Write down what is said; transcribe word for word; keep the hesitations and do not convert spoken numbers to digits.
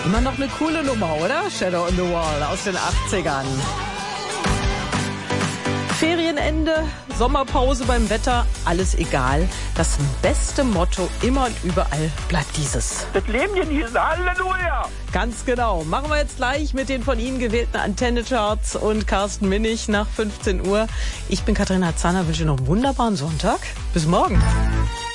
Immer noch eine coole Nummer, oder? Shadow on the Wall aus den achtzigern. Ferienende, Sommerpause beim Wetter, alles egal. Das beste Motto immer und überall bleibt dieses. Das Leben genießen, Halleluja! Ganz genau. Machen wir jetzt gleich mit den von Ihnen gewählten Antenne-Charts und Carsten Minnig nach fünfzehn Uhr. Ich bin Katharina Zahner, wünsche noch einen wunderbaren Sonntag. Bis morgen.